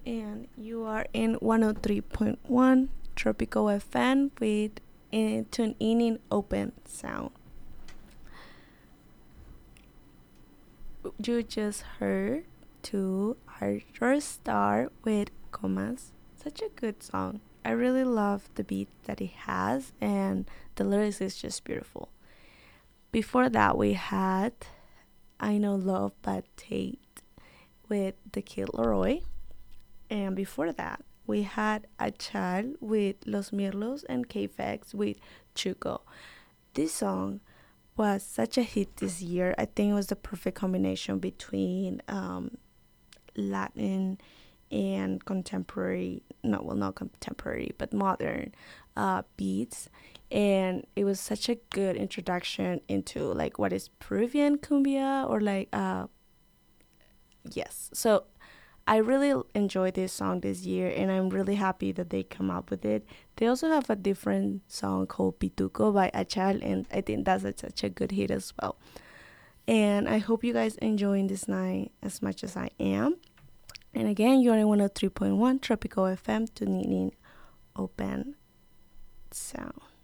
And you are in 103.1 Tropical FM with Tune In Open Sound. You just heard to Arthur Star with Comas. Such a good song. I really love the beat that it has, and the lyrics is just beautiful. Before that, we had I Know Love But Tate with The Kid Leroy. And before that, we had Achal with Los Mirlos and KFX with Chuco. This song was such a hit this year. I think it was the perfect combination between Latin and contemporary, not contemporary, but modern beats. And it was such a good introduction into like what is Peruvian cumbia or like, yes. So I really enjoyed this song this year, and I'm really happy that they come up with it. They also have a different song called Pituco by Achal, and I think that's such a good hit as well. And I hope you guys enjoying this night as much as I am. And again, you're in 103.1 Tropical FM to Ninin Open Sound.